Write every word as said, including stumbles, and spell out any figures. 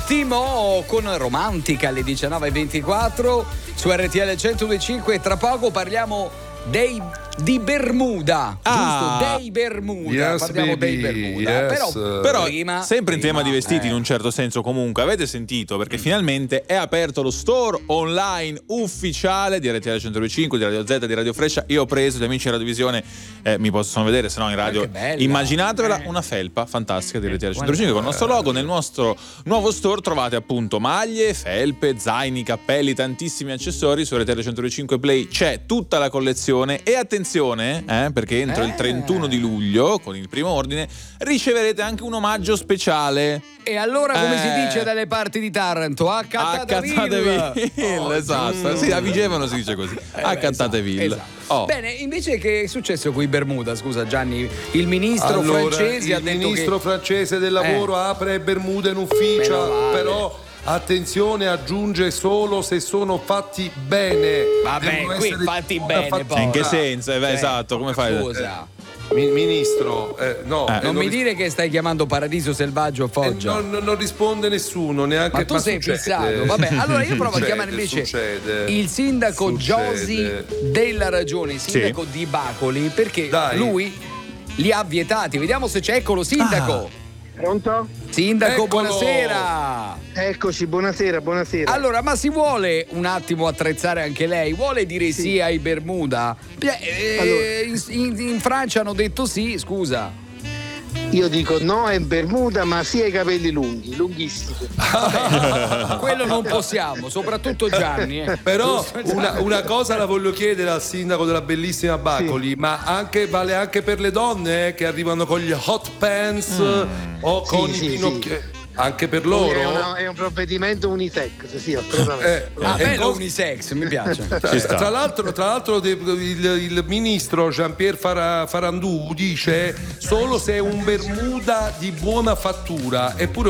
Ultimo con Romantica alle diciannove e ventiquattro su R T L centodue e cinque. Tra poco parliamo dei di Bermuda, ah, giusto? Dei Bermuda, yes, parliamo baby, dei Bermuda. yes. Però, Però prima, sempre in prima, tema di vestiti, eh. in un certo senso, comunque avete sentito, perché finalmente è aperto lo store online ufficiale di R T L centodue e cinque, di Radio Z, di Radio Freccia. Io ho preso, gli amici in radiovisione eh, mi possono vedere, se no in radio immaginatevela, eh. una felpa fantastica di R T L centodue e cinque con il nostro logo. Nel nostro nuovo store trovate appunto maglie, felpe, zaini, cappelli, tantissimi accessori. Su R T L centodue e cinque Play c'è tutta la collezione e attenzione eh perché entro eh. il trentuno di luglio, con il primo ordine, riceverete anche un omaggio speciale. E allora, come eh. si dice dalle parti di Taranto? Accattatevi. Oh, esatto. mm. Sì, a Vigevano si dice così. Eh, Accattatevi. esatto, esatto. Oh. Bene, invece che è successo con i Bermuda? Scusa Gianni, il ministro allora, francese il ha detto ministro che... francese del lavoro eh. apre Bermuda in ufficio, vale. però attenzione, aggiunge solo se sono fatti bene. Vabbè, qui fatti bene poi. In che senso? Eh, beh, esatto, come fai? Scusa. Mi- ministro, eh, no, Eh. eh, Non mi ris- dire che stai chiamando Paradiso Selvaggio eh, Foggia. non, non- non risponde nessuno, neanche Ma tu sei succede. fissato. Vabbè, allora io provo a Succede, chiamare invece succede. il sindaco Succede. Giosi della Ragione, il sindaco Sì. di Bacoli, perché Dai. lui li ha vietati. Vediamo se c'è. Eccolo, sindaco. Pronto? Sindaco, Eccolo. Buonasera. Eccoci, buonasera, buonasera. Allora, ma si vuole un attimo attrezzare anche lei? Vuole dire sì, sì ai Bermuda? Eh, allora. in, in Francia hanno detto sì, scusa. Io dico no ai Bermuda, ma sì ai capelli lunghi, lunghissimi. Vabbè, quello non possiamo, soprattutto Gianni. Eh. Però una, una cosa la voglio chiedere al sindaco della bellissima Bacoli, sì. ma anche, vale anche per le donne eh, che arrivano con gli hot pants mm. o con sì, i sì, pinocchietti. sì. Anche per loro è, una, è un provvedimento unisex, sì, assolutamente. Eh, ah, bello cosa... unisex, mi piace. Tra, tra l'altro, tra l'altro il, il ministro Jean-Pierre Farandou dice solo se è un Bermuda di buona fattura, eppure